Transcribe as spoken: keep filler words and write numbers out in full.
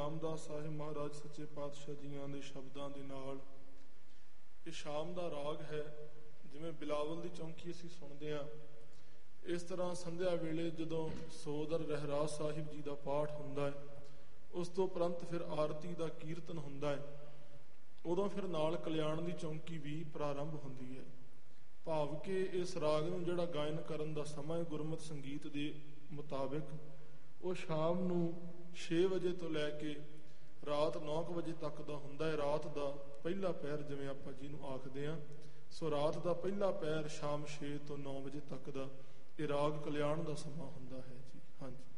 ਰਾਮਦਾਸ ਸਾਹਿਬ ਮਹਾਰਾਜ ਸੱਚੇ ਪਾਤਸ਼ਾਹ ਜੀਆਂ ਦੇ ਸ਼ਬਦਾਂ ਦੇ ਨਾਲ ਇਹ ਸ਼ਾਮ ਦਾ ਰਾਗ ਹੈ। ਜਿਵੇਂ ਬਿਲਾਵਲ ਦੀ ਚੌਂਕੀ ਅਸੀਂ ਸੁਣਦੇ ਹਾਂ, ਇਸ ਤਰ੍ਹਾਂ ਸੰਧਿਆ ਵੇਲੇ ਜਦੋਂ ਸੋਦਰ ਰਹਿਰਾਸ ਸਾਹਿਬ ਜੀ ਦਾ ਪਾਠ ਹੁੰਦਾ ਹੈ, ਉਸ ਤੋਂ ਉਪਰੰਤ ਫਿਰ ਆਰਤੀ ਦਾ ਕੀਰਤਨ ਹੁੰਦਾ ਹੈ, ਉਦੋਂ ਫਿਰ ਨਾਲ ਕਲਿਆਣ ਦੀ ਚੌਂਕੀ ਵੀ ਪ੍ਰਾਰੰਭ ਹੁੰਦੀ ਹੈ। ਭਾਵ ਕਿ ਇਸ ਰਾਗ ਨੂੰ ਜਿਹੜਾ ਗਾਇਨ ਕਰਨ ਦਾ ਸਮਾਂ ਹੈ ਗੁਰਮਤਿ ਸੰਗੀਤ ਦੇ ਮੁਤਾਬਿਕ, ਉਹ ਸ਼ਾਮ ਨੂੰ ਛੇ ਵਜੇ ਤੋਂ ਲੈ ਕੇ ਰਾਤ ਨੌ ਕੁ ਵਜੇ ਤੱਕ ਦਾ ਹੁੰਦਾ ਹੈ। ਰਾਤ ਦਾ ਪਹਿਲਾ ਪਹਿਰ ਜਿਵੇਂ ਆਪਾਂ ਜਿਹਨੂੰ ਆਖਦੇ ਹਾਂ, ਸੋ ਰਾਤ ਦਾ ਪਹਿਲਾ ਪਹਿਰ ਸ਼ਾਮ ਛੇ ਤੋਂ ਨੌ ਵਜੇ ਤੱਕ ਦਾ ਇਹ ਰਾਗ ਕਲਿਆਣ ਦਾ ਸਮਾਂ ਹੁੰਦਾ ਹੈ ਜੀ। ਹਾਂਜੀ।